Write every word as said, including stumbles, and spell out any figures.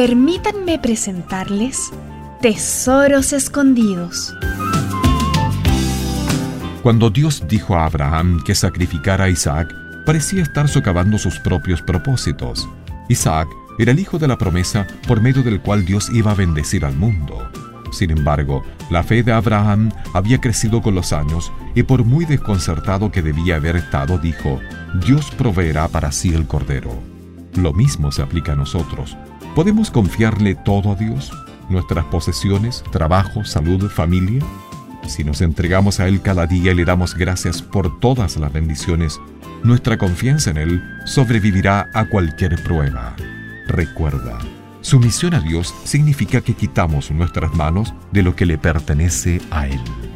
Permítanme presentarles Tesoros Escondidos. Cuando Dios dijo a Abraham que sacrificara a Isaac, parecía estar socavando sus propios propósitos. Isaac era el hijo de la promesa por medio del cual Dios iba a bendecir al mundo. Sin embargo, la fe de Abraham había crecido con los años y por muy desconcertado que debía haber estado, dijo: Dios proveerá para sí el cordero. Lo mismo se aplica a nosotros. ¿Podemos confiarle todo a Dios? ¿Nuestras posesiones, trabajo, salud, familia? Si nos entregamos a Él cada día y le damos gracias por todas las bendiciones, nuestra confianza en Él sobrevivirá a cualquier prueba. Recuerda, sumisión a Dios significa que quitamos nuestras manos de lo que le pertenece a Él.